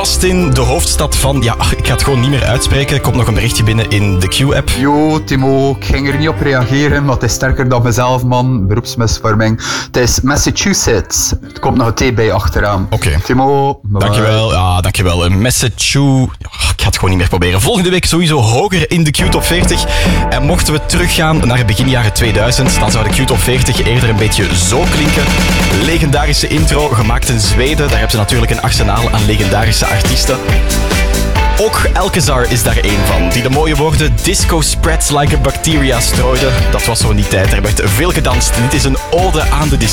Austin, de hoofdstad van... Ja, ik ga het gewoon niet meer uitspreken. Er komt nog een berichtje binnen in de Q-app. Yo, Timo, ik ging er niet op reageren, want het is sterker dan mezelf, man. Beroepsmisvorming. Het is Massachusetts. Er komt nog een T bij achteraan. Oké. Timo, Dankjewel. Ja, dankjewel. Massachusetts. Ik ga het gewoon niet meer proberen. Volgende week sowieso hoger in de Q-top 40. En mochten we teruggaan naar begin jaren 2000, dan zou de Q-top 40 eerder een beetje zo klinken. Legendarische intro, gemaakt in Zweden. Daar hebben ze natuurlijk een arsenaal aan legendarische artiesten. Ook Alcazar is daar één van, die de mooie woorden disco spreads like a bacteria strooide. Dat was zo in die tijd, er werd veel gedanst. Dit is een ode aan de disco.